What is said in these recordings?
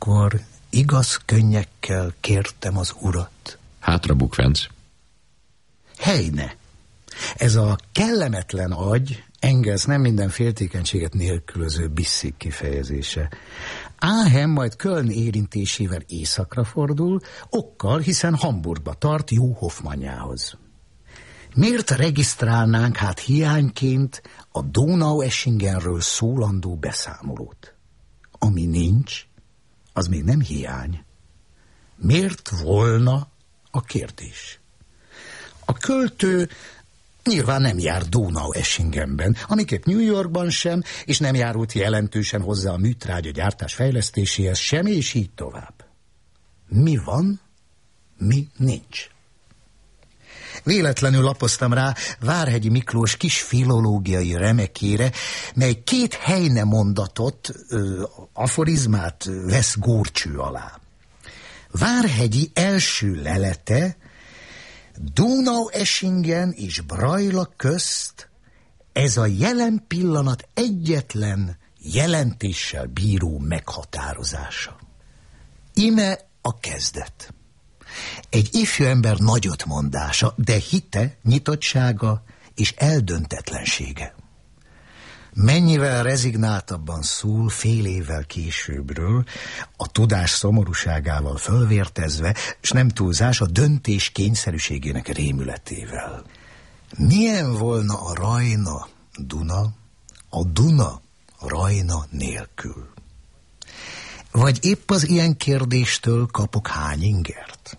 amikor igaz könnyekkel kértem az urat. Hátra bukvenc. Heine, ez a kellemetlen agy, Engels nem minden féltékenységet nélkülöző bisszik kifejezése. Áhem majd Köln érintésével északra fordul, okkal, hiszen Hamburgba tart jó Hoffmanjához. Miért regisztrálnánk hát hiányként a Donaueschingenről szólandó beszámolót? Ami nincs, az még nem hiány. Miért volna a kérdés? A költő nyilván nem jár Donaueschingenben, amiket New Yorkban sem, és nem járult jelentősen hozzá a műtrágya gyártás fejlesztéséhez sem, és így tovább. Mi van, mi nincs? Véletlenül lapoztam rá Várhegyi Miklós kis filológiai remekére, mely 2 Heine mondatot, aforizmát vesz górcső alá. Várhegyi első lelete Donaueschingen és Braila közt ez a jelen pillanat egyetlen jelentéssel bíró meghatározása. Ime a kezdet. Egy ifjú ember nagyot mondása, de hite, nyitottsága és eldöntetlensége. Mennyivel rezignáltabban szól fél évvel későbbről, a tudás szomorúságával fölvértezve, s nem túlzás a döntés kényszerűségének rémületével. Milyen volna a Rajna Duna, a Duna Rajna nélkül? Vagy épp az ilyen kérdéstől kapok hányingert?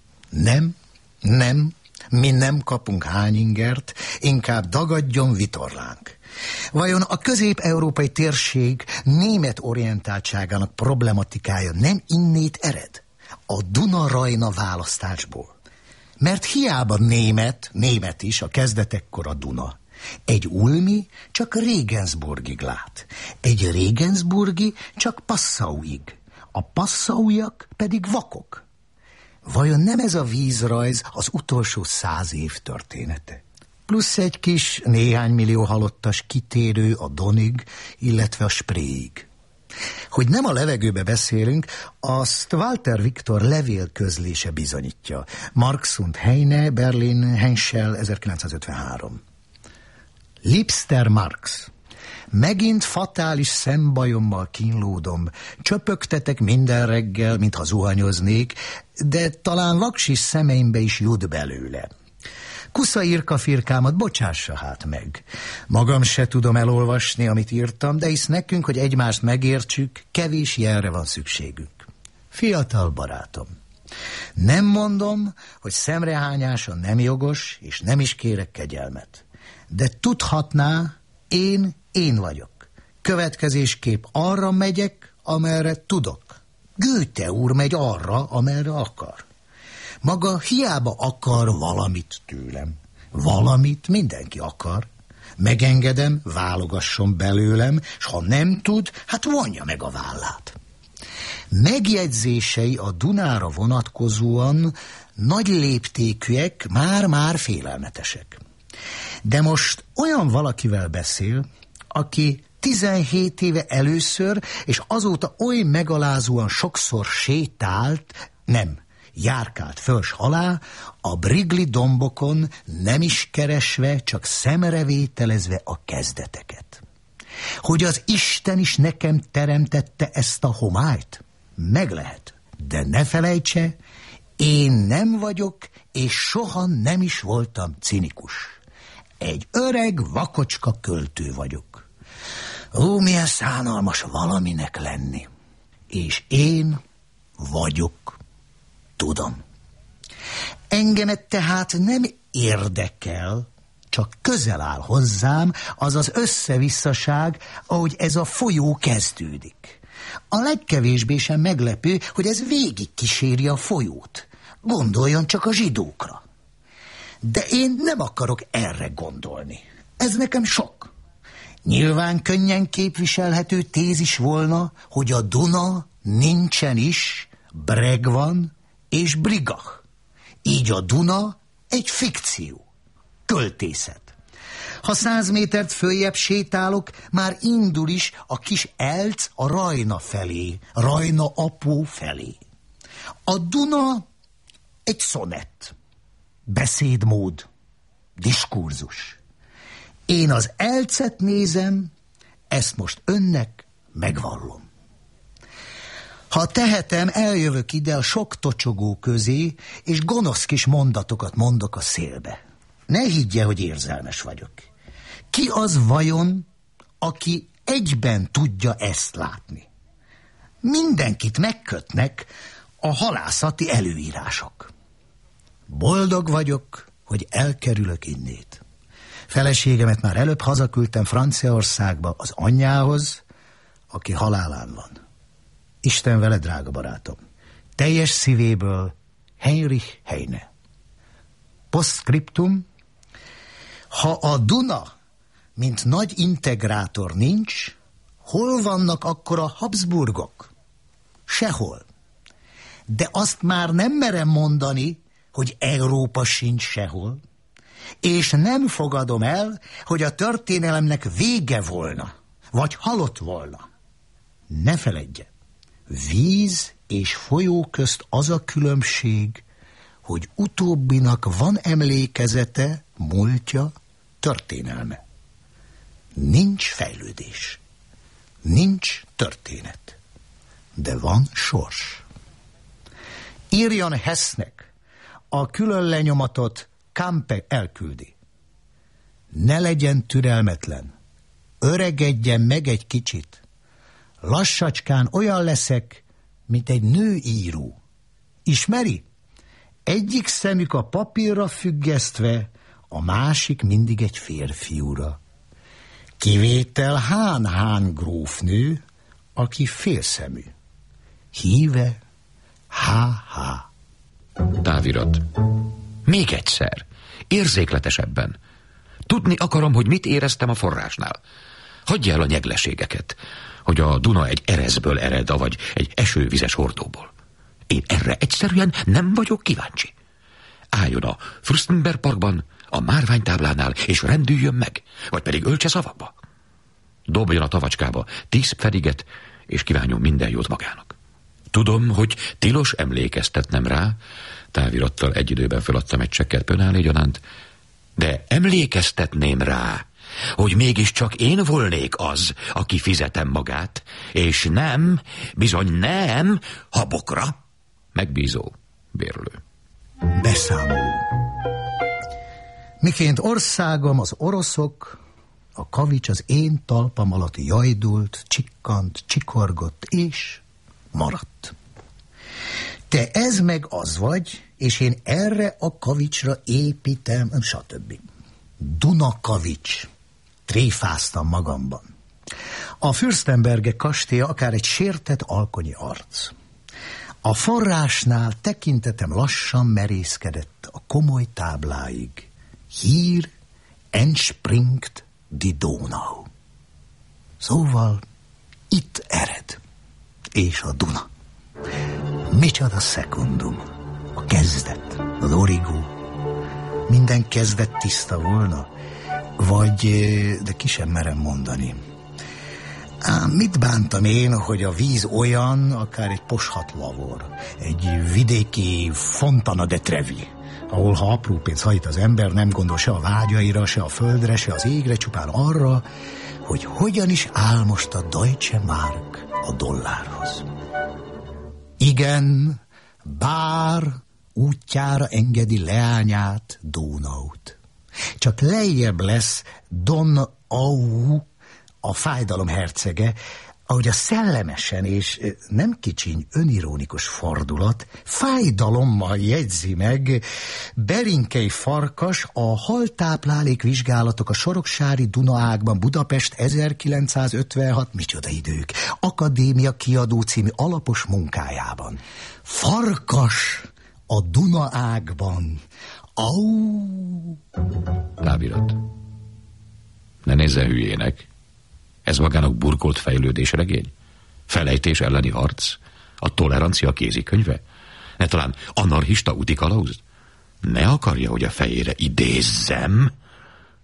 Nem, mi nem kapunk hányingert, inkább dagadjon vitorlánk. Vajon a közép-európai térség német orientáltságának problematikája nem innét ered? A Duna-Rajna választásból. Mert hiába német is a kezdetekkor a Duna. Egy ulmi csak Regensburgig lát, egy regensburgi csak Passauig, a passaujak pedig vakok. Vajon nem ez a vízrajz az utolsó 100 év története? Plusz egy kis néhány millió halottas kitérő a Donig, illetve a Spreeig. Hogy nem a levegőbe beszélünk, azt Walter Viktor levélközlése bizonyítja. Marx und Heine, Berlin, Henschel, 1953. Liebster Marx, megint fatális szembajommal kínlódom, csöpögtetek minden reggel, mintha zuhanyoznék, de talán vaksis szemeimbe is jut belőle. Kusza irkafirkámat bocsássa hát meg. Magam se tudom elolvasni, amit írtam, de hisz nekünk, hogy egymást megértsük, kevés jelre van szükségünk. Fiatal barátom, nem mondom, hogy szemrehányása nem jogos, és nem is kérek kegyelmet. De tudhatná, én vagyok. Következésképp arra megyek, amerre tudok. Goethe úr megy arra, amerre akar. Maga hiába akar valamit tőlem. Valamit mindenki akar. Megengedem, válogasson belőlem, s ha nem tud, hát vonja meg a vállát. Megjegyzései a Dunára vonatkozóan nagy léptékűek, már félelmetesek. De most olyan valakivel beszél, aki 17 éve először, és azóta oly megalázóan sokszor járkált föl s alá, a Brigli dombokon nem is keresve, csak szemrevételezve a kezdeteket. Hogy az Isten is nekem teremtette ezt a homályt? Meg lehet, de ne felejtse, én nem vagyok, és soha nem is voltam cinikus. Egy öreg vakocska költő vagyok. Ó, milyen szánalmas valaminek lenni. És én vagyok. Tudom. Engemet tehát nem érdekel, csak közel áll hozzám az az összevisszaság, ahogy ez a folyó kezdődik. A legkevésbé sem meglepő, hogy ez végig kíséri a folyót. Gondoljon csak a zsidókra. De én nem akarok erre gondolni. Ez nekem sok. Nyilván könnyen képviselhető tézis volna, hogy a Duna nincsen is, Breg van és Brigach. Így a Duna egy fikció, költészet. Ha 100 métert följebb sétálok, már indul is a kis Elc a Rajna felé, Rajna apó felé. A Duna egy szonett, beszédmód, diskurzus. Én az Elcet nézem, ezt most önnek megvallom. Ha tehetem, eljövök ide a sok tocsogó közé, és gonosz kis mondatokat mondok a szélbe. Ne higgye, hogy érzelmes vagyok. Ki az vajon, aki egyben tudja ezt látni? Mindenkit megkötnek a halászati előírások. Boldog vagyok, hogy elkerülök innét. Feleségemet már előbb hazaküldtem Franciaországba az anyjához, aki halálán van. Isten vele, drága barátom. Teljes szívéből Heinrich Heine. Postscriptum: ha a Duna, mint nagy integrátor nincs, hol vannak akkor a Habsburgok? Sehol. De azt már nem merem mondani, hogy Európa sincs sehol, és nem fogadom el, hogy a történelemnek vége volna, vagy halott volna. Ne feledje, víz és folyó közt az a különbség, hogy utóbbinak van emlékezete, múltja, történelme. Nincs fejlődés, nincs történet, de van sors. Írjon Hessnek, a külön lenyomatot Campe elküldi. Ne legyen türelmetlen, öregedjen meg egy kicsit. Lassacskán olyan leszek, mint egy nőíró. Ismeri? Egyik szemük a papírra függesztve, a másik mindig egy férfiúra. Kivétel Hán grófnő, aki félszemű. Híve H.H. Távirat. Még egyszer, érzékletesebben. Tudni akarom, hogy mit éreztem a forrásnál. Hagyja el a nyegleségeket, hogy a Duna egy ereszből ered, vagy egy esővizes hordóból. Én erre egyszerűen nem vagyok kíváncsi. Álljon a Fürstenberg parkban, a márványtáblánál, és rendüljön meg, vagy pedig öltse szavakba. Dobjon a tavacskába 10 fediget, és kívánjon minden jót magának. Tudom, hogy tilos emlékeztetnem rá, távirattal egy időben feladtam egy csekket Pönálé gyanánt, de emlékeztetném rá, hogy mégiscsak én volnék az, aki fizetem magát, és nem, bizony nem, habokra. Megbízó bérlő. Beszámoló. Miként országom az oroszok, a kavics az én talpam alatt jajdult, csikkant, csikorgott, és maradt. Te ez meg az vagy, és én erre a kavicsra építem, stb. Dunakavics. Tréfáztam magamban. A Fürstenberg kastélya akár egy sértett alkonyi arc. A forrásnál tekintetem lassan merészkedett a komoly tábláig. Hier entspringt die Donau. Szóval itt ered. És a Duna. Micsoda szekundum. A kezdet, az origó. Minden kezdet tiszta volna, vagy, de ki sem merem mondani. Mit bántam én, hogy a víz olyan, akár egy poshat lavor, egy vidéki Fontana de Trevi, ahol ha apró pénz hajt az ember, nem gondol se a vágyaira, se a földre, se az égre, csupán arra, hogy hogyan is áll most a Deutsche Mark a dollárhoz. Igen, bár útjára engedi leányát, Dónaut. Csak lejjebb lesz Donau, a fájdalom hercege, ahogy a szellemesen és nem kicsiny önironikus fordulat fájdalommal jegyzi meg Berinkei Farkas a haltáplálék vizsgálatok a Soroksári Dunaágban Budapest 1956, micsoda idők, Akadémia kiadó című alapos munkájában. Farkas a Dunaágban. Au! Távirat. Ne nézzen hülyének. Ez magának burkolt fejlődésregény? Felejtés elleni harc? A tolerancia kézikönyve? Ne talán anarchista útikalauz? Ne akarja, hogy a fejére idézzem?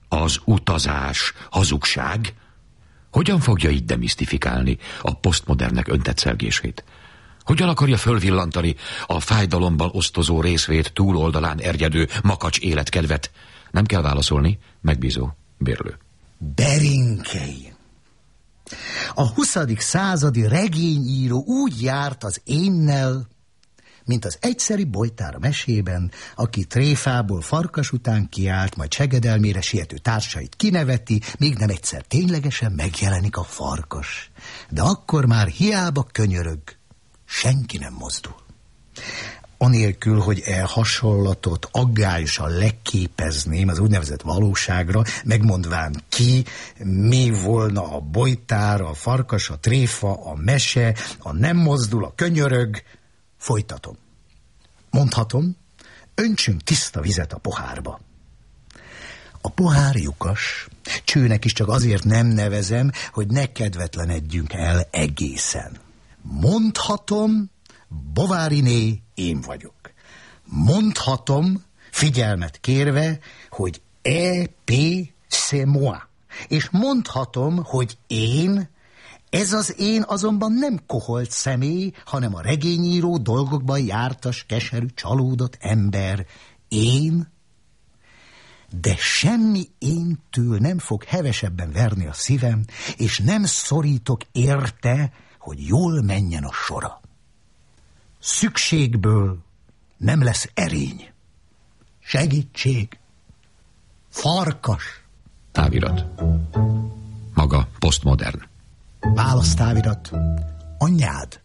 Az utazás hazugság? Hogyan fogja így demisztifikálni a posztmodernek öntetszelgését? Hogyan akarja fölvillantani a fájdalomban osztozó részvét túloldalán ergyedő makacs életkedvet? Nem kell válaszolni, megbízó, bérlő. Berinkei! A 20. századi regényíró úgy járt az énnel, mint az egyszeri bojtár a mesében, aki tréfából farkas után kiállt, majd segedelmére siető társait kineveti, még nem egyszer ténylegesen megjelenik a farkas. De akkor már hiába könyörög, senki nem mozdul. Anélkül, hogy hasonlatot aggályosan leképezném az úgynevezett valóságra, megmondván ki, mi volna a bojtár, a farkas, a tréfa, a mese, a nem mozdul, a könyörög, folytatom. Mondhatom, öntsünk tiszta vizet a pohárba. A pohár lyukas, csőnek is csak azért nem nevezem, hogy ne kedvetlenedjünk el egészen. Mondhatom, Bováriné én vagyok. Mondhatom, figyelmet kérve, hogy E.P. c'est moi. És mondhatom, hogy én, ez az én azonban nem koholt személy, hanem a regényíró dolgokban jártas, keserű, csalódott ember. Én, de semmi éntől nem fog hevesebben verni a szívem, és nem szorítok érte, hogy jól menjen a sora. Szükségből nem lesz erény. Segítség. Farkas. Távirat. Maga posztmodern. Választávirat. Anyád.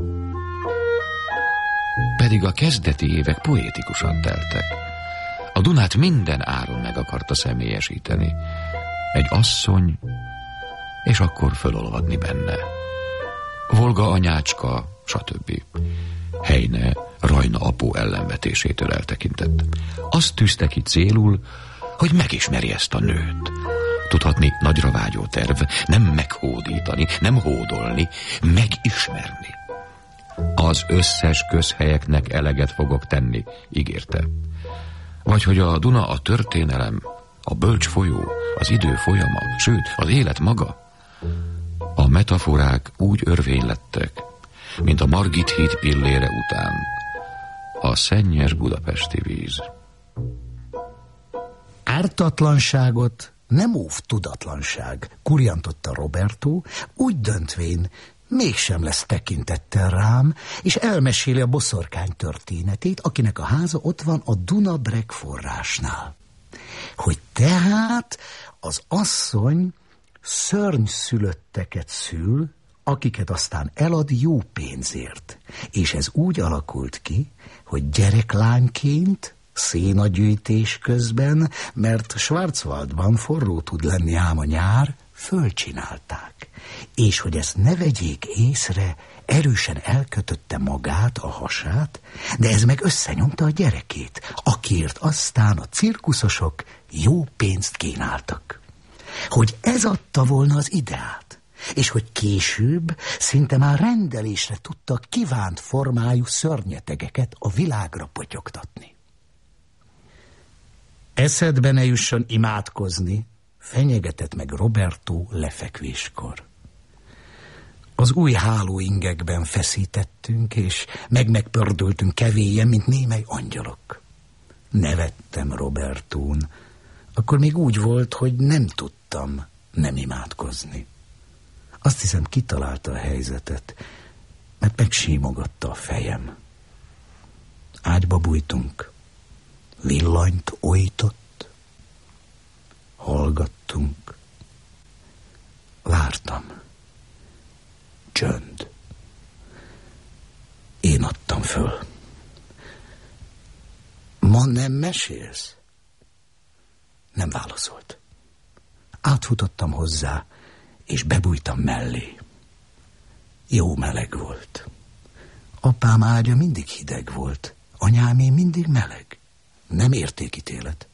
Pedig a kezdeti évek poétikusan teltek. A Dunát minden áron meg akarta személyesíteni. Egy asszony, és akkor fölolvadni benne. Volga anyácska, stb. Heine Rajna apó ellenvetésétől eltekintett. Azt tűzte ki célul, hogy megismeri ezt a nőt. Tudhatni nagyra vágyó terv, nem meghódítani, nem hódolni, megismerni. Az összes közhelyeknek eleget fogok tenni, ígérte. Vagy hogy a Duna a történelem, a bölcs folyó, az idő folyama, sőt, az élet maga. A metaforák úgy örvénylettek, mint a Margit híd pillére után a szennyes budapesti víz. Ártatlanságot nem óv tudatlanság, kurjantotta Roberto, úgy döntvén, mégsem lesz tekintettel rám, és elmeséli a boszorkány történetét, akinek a háza ott van a Duna-Breg forrásnál. Hogy tehát az asszony szörnyszülötteket szül, akiket aztán elad jó pénzért. És ez úgy alakult ki, hogy gyereklányként, szénagyűjtés közben, mert Schwarzwaldban forró tud lenni ám a nyár, fölcsinálták. És hogy ezt ne vegyék észre, erősen elkötötte magát, a hasát, de ez meg összenyomta a gyerekét, akiért aztán a cirkuszosok jó pénzt kínáltak. Hogy ez adta volna az ideát, és hogy később szinte már rendelésre tudta kívánt formájú szörnyetegeket a világra potyogtatni. Eszedbe ne jusson imádkozni, fenyegetett meg Roberto lefekvéskor. Az új hálóingekben feszítettünk, és megpördültünk kevélyen, mint némely angyalok. Nevettem Robertón. Akkor még úgy volt, hogy nem tudtam nem imádkozni. Azt hiszem, kitalálta a helyzetet, mert megsímogatta a fejem. Ágyba bújtunk, villanyt ojtott, hallgattunk, vártam. Csönd. Én adtam föl. Ma nem mesélsz? Nem válaszolt. Átfutottam hozzá, és bebújtam mellé. Jó meleg volt. Apám ágya mindig hideg volt, anyámé mindig meleg. Nem értékítélet.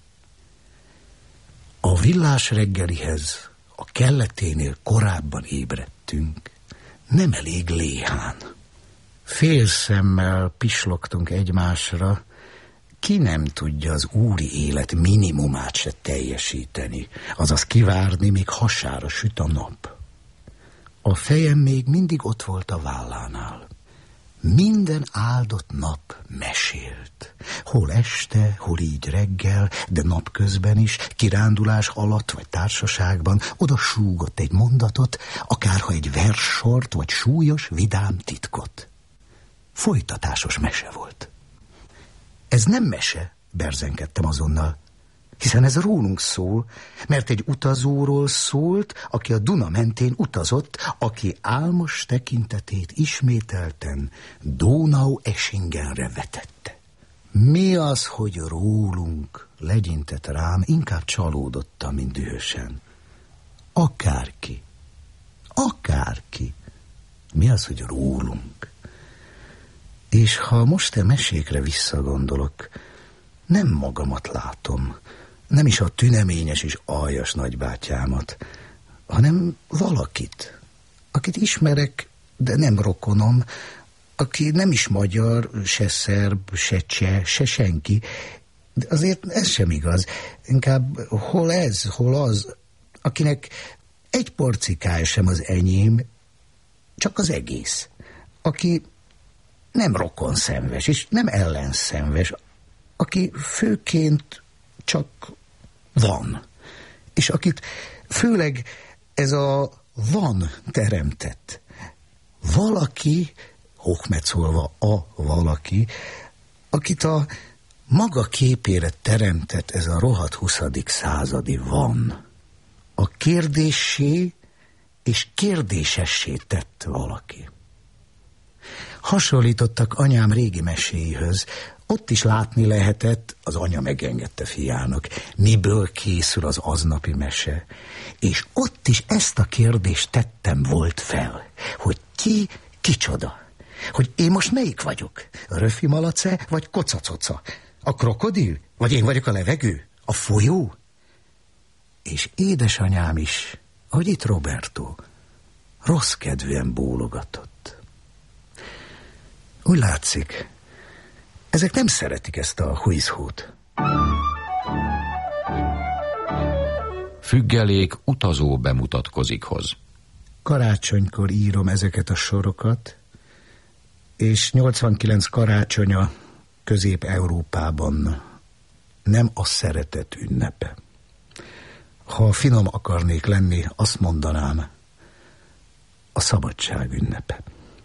A villás reggelihez a kelleténél korábban ébredtünk. Nem elég léhán. Félszemmel pislogtunk egymásra, ki nem tudja az úri élet minimumát se teljesíteni, azaz kivárni, míg hasára süt a nap. A fejem még mindig ott volt a vállánál. Minden áldott nap mesélt. Hol este, hol így reggel, de napközben is, kirándulás alatt vagy társaságban oda súgott egy mondatot, akárha egy verssort vagy súlyos, vidám titkot. Folytatásos mese volt. Ez nem mese, berzenkedtem azonnal, hiszen ez rólunk szól, mert egy utazóról szólt, aki a Duna mentén utazott, aki álmos tekintetét ismételten Donaueschingenre vetette. Mi az, hogy rólunk, legyintett rám, inkább csalódottam, mint dühösen. Akárki. Mi az, hogy rólunk? És ha most a mesékre visszagondolok, nem magamat látom, nem is a tüneményes és aljas nagybátyámat, hanem valakit, akit ismerek, de nem rokonom, aki nem is magyar, se szerb, se cseh, se senki, de azért ez sem igaz. Inkább hol ez, hol az, akinek egy porcikája sem az enyém, csak az egész, aki nem rokonszenves, és nem ellenszenves, aki főként csak van, és akit főleg ez a van teremtett. Valaki, hochmetszolva a valaki, akit a maga képére teremtett ez a rohadt 20. századi van. A kérdéssé és kérdésessé tett valaki. Hasonlítottak anyám régi meséihöz. Ott is látni lehetett, az anya megengedte fiának, miből készül az aznapi mese. És ott is ezt a kérdést tettem volt fel, hogy ki kicsoda. Hogy én most melyik vagyok? A röfi malace vagy kocacoca? A krokodil? Vagy én vagyok a levegő? A folyó? És édesanyám is, ahogy itt Roberto, rossz kedvűen bólogatott. Úgy látszik, ezek nem szeretik ezt a huizhót. Függelék utazó bemutatkozikhoz. Karácsonykor írom ezeket a sorokat, és 89 karácsonya Közép-Európában nem a szeretet ünnepe. Ha finom akarnék lenni, azt mondanám, a szabadság ünnepe.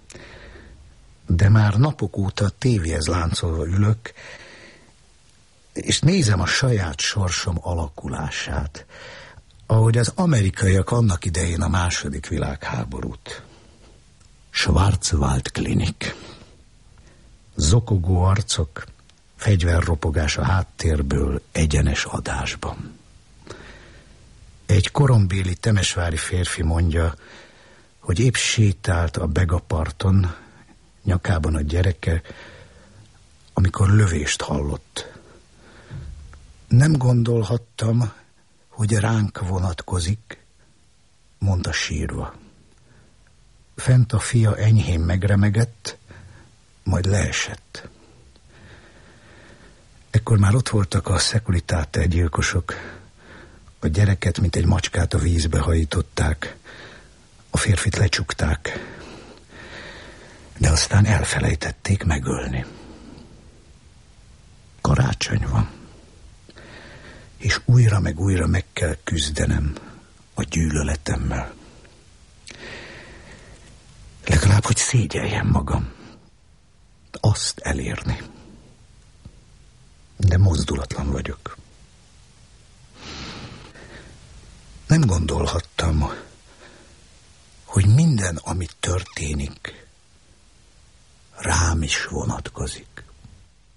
De már napok óta tévéhez láncolva ülök, és nézem a saját sorsom alakulását, ahogy az amerikaiak annak idején a II. Világháborút. Schwarzwald Klinik. Zokogó arcok, fegyverropogás a háttérből egyenes adásban. Egy korombéli temesvári férfi mondja, hogy épp sétált a Begaparton, nyakában a gyereke, amikor lövést hallott. Nem gondolhattam, hogy ránk vonatkozik, mondta sírva. Fent a fia enyhén megremegett, majd leesett. Ekkor már ott voltak a Securitate gyilkosok. A gyereket, mint egy macskát a vízbe hajították, a férfit lecsukták, de aztán elfelejtették megölni. Karácsony van, és újra meg újra meg kell küzdenem a gyűlöletemmel. Legalább, hogy szégyeljem magam, azt elérni. De mozdulatlan vagyok. Nem gondolhattam, hogy minden, ami történik, rám is vonatkozik.